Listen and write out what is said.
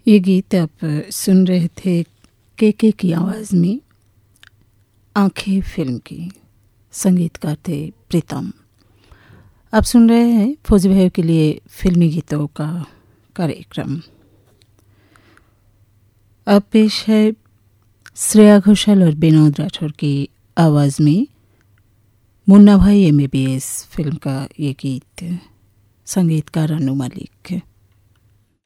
ये गीत आप सुन रहे थे के की आवाज़ में आंखें फिल्म की। संगीतकार थे प्रीतम। आप सुन रहे हैं फौजी भाइयों के लिए फिल्मी गीतों का कार्यक्रम। अब पेश है श्रेया घोषाल और विनोद राठौर की आवाज़ में मुन्ना भाई MBBS फिल्म का ये गीत। संगीतकार अनु मलिक।